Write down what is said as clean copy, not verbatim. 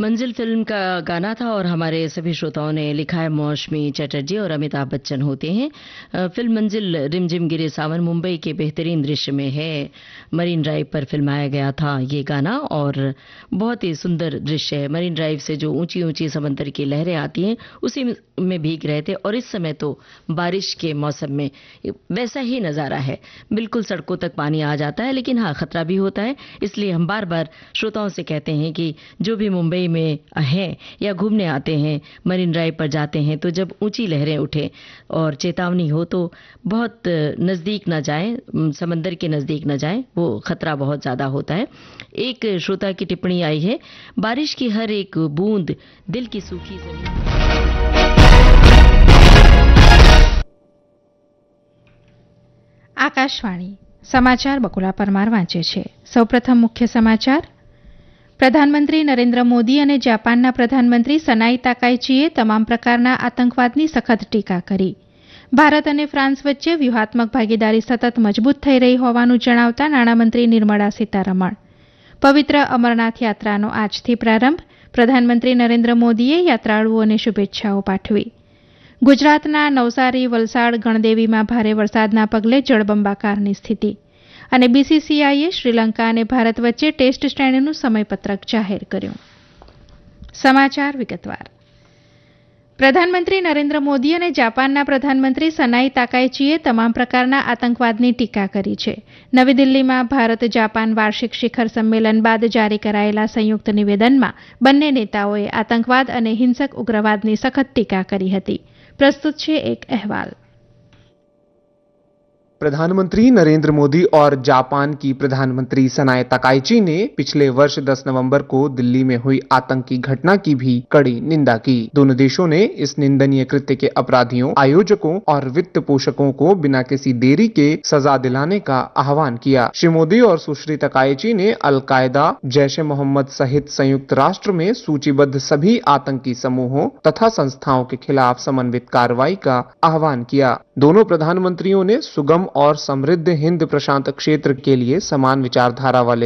मंजिल फिल्म का गाना था और हमारे सभी श्रोताओं ने लिखा है मौसमी चटर्जी और अमिताभ बच्चन होते हैं। फिल्म मंजिल रिमझिम गिरे सावन मुंबई के बेहतरीन दृश्य में है। मरीन ड्राइव पर फिल्माया गया था ये गाना और बहुत ही सुंदर दृश्य है। मरीन ड्राइव से जो ऊंची ऊंची समंदर की लहरें आती हैं उसी में भीग रहे थे और इस समय तो बारिश के मौसम में वैसा ही नज़ारा है। बिल्कुल सड़कों तक पानी आ जाता है, लेकिन हाँ खतरा भी होता है। इसलिए हम बार बार श्रोताओं से कहते हैं कि जो भी मुंबई में हैं या घूमने आते हैं, मरीन ड्राइव पर जाते हैं, तो जब ऊंची लहरें उठें और चेतावनी हो तो बहुत नज़दीक न जाएं, समंदर के नज़दीक न जाएं, वो खतरा बहुत ज़्यादा होता है। एक श्रोता की टिप्पणी आई है, बारिश की हर एक बूंद दिल की सूखी जमीन। આકાશવાણી સમાચાર બકુલા પરમાર વાંચે છે. સૌપ્રથમ મુખ્ય સમાચાર. પ્રધાનમંત્રી નરેન્દ્ર મોદી અને જાપાનના પ્રધાનમંત્રી સનાઈ તાકાઈચીએ તમામ પ્રકારના આતંકવાદની સખત ટીકા કરી. ભારત અને ફ્રાન્સ વચ્ચે વ્યૂહાત્મક ભાગીદારી સતત મજબૂત થઈ રહી હોવાનું જણાવતા નાણામંત્રી નિર્મળા સીતારમણ. પવિત્ર અમરનાથ યાત્રાનો આજથી પ્રારંભ. પ્રધાનમંત્રી નરેન્દ્ર મોદીએ યાત્રાળુઓને શુભેચ્છાઓ પાઠવી. ગુજરાતના નવસારી, વલસાડ, ગણદેવીમાં ભારે વરસાદના પગલે જળબંબાકારની સ્થિતિ. અને બીસીસીઆઈએ શ્રીલંકા અને ભારત વચ્ચે ટેસ્ટ શ્રેણીનું સમયપત્રક જાહેર કર્યું. સમાચાર વિગતવાર. પ્રધાનમંત્રી નરેન્દ્ર મોદી અને જાપાનના પ્રધાનમંત્રી સનાઈ તાકાઈચીએ તમામ પ્રકારના આતંકવાદની ટીકા કરી છે. નવી દિલ્હીમાં ભારત જાપાન વાર્ષિક શિખર સંમેલન બાદ જારી કરાયેલા સંયુક્ત નિવેદનમાં બંને નેતાઓએ આતંકવાદ અને હિંસક ઉગ્રવાદની સખત ટીકા કરી હતી. प्रस्तुत છે एक अहवाल. प्रधानमंत्री नरेंद्र मोदी और जापान की प्रधानमंत्री सनाए ताकाइची ने पिछले वर्ष 10 नवंबर को दिल्ली में हुई आतंकी घटना की भी कड़ी निंदा की. दोनों देशों ने इस निंदनीय कृत्य के अपराधियों, आयोजकों और वित्त पोषकों को बिना किसी देरी के सजा दिलाने का आह्वान किया. श्री मोदी और सुश्री ताकाइची ने अल-कायदा, जैश-ए मोहम्मद सहित संयुक्त राष्ट्र में सूचीबद्ध सभी आतंकी समूहों तथा संस्थाओं के खिलाफ समन्वित कार्रवाई का आह्वान किया. दोनों प्रधानमंत्रियों ने सुगम और समृद्ध हिंद प्रशांत क्षेत्र के लिए समान विचारधारा वाले